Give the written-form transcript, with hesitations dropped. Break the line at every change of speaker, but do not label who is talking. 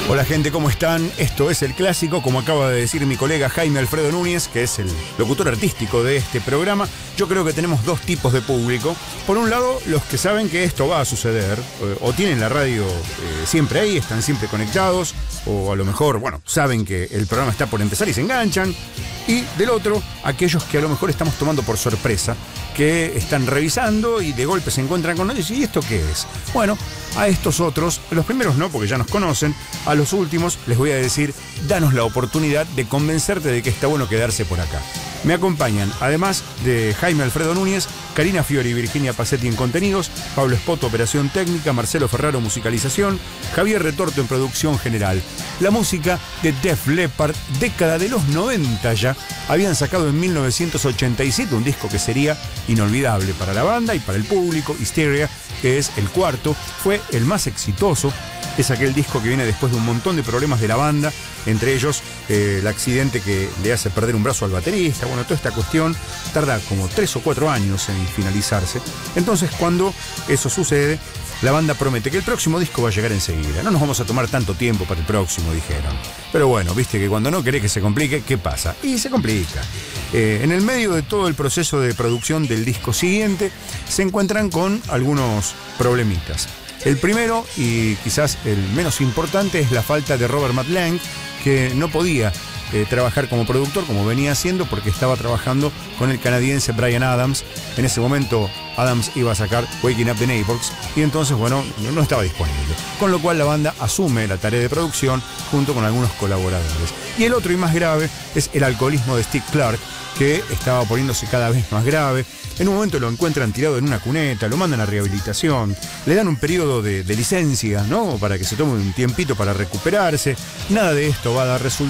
Hola gente, ¿cómo están? Esto es El Clásico, como acaba de decir mi colega Jaime Alfredo Núñez, que es el locutor artístico de este programa. Yo creo que tenemos dos tipos de público. Por un lado, los que saben que esto va a suceder, o tienen la radio siempre ahí, están siempre conectados, o a lo mejor, bueno, saben que el programa está por empezar y se enganchan. Y del otro, aquellos que a lo mejor estamos tomando por sorpresa, que están revisando y de golpe se encuentran con nosotros. ¿Y esto qué es? Bueno, a estos otros, los primeros no, porque ya nos conocen, a los últimos les voy a decir, danos la oportunidad de convencerte de que está bueno quedarse por acá. Me acompañan, además de Jaime Alfredo Núñez, Karina Fiori y Virginia Pacetti en contenidos, Pablo Espoto, operación técnica, Marcelo Ferraro, musicalización, Javier Retorto en producción general. La música de Def Leppard, década de los 90 ya, habían sacado en 1987 un disco que sería inolvidable para la banda y para el público, Hysteria, que es el cuarto, fue el más exitoso. Es aquel disco que viene después de un montón de problemas de la banda, entre ellos el accidente que le hace perder un brazo al baterista. Bueno, toda esta cuestión tarda como 3 o 4 años en finalizarse. Entonces, cuando eso sucede, la banda promete que el próximo disco va a llegar enseguida. No nos vamos a tomar tanto tiempo para el próximo, dijeron. Pero bueno, viste que cuando no querés que se complique, ¿qué pasa? Y se complica. En el medio de todo el proceso de producción del disco siguiente, se encuentran con algunos problemitas. El primero, y quizás el menos importante, es la falta de Robert Matt Lang, que no podía trabajar como productor como venía haciendo porque estaba trabajando con el canadiense Bryan Adams. En ese momento Adams iba a sacar Waking Up the Neighbors y entonces, bueno, no estaba disponible. Con lo cual la banda asume la tarea de producción junto con algunos colaboradores. Y el otro y más grave es el alcoholismo de Steve Clark, que estaba poniéndose cada vez más grave. En un momento lo encuentran tirado en una cuneta, lo mandan a rehabilitación, le dan un periodo de licencia, ¿no? Para que se tome un tiempito para recuperarse. Nada de esto va a dar resultado.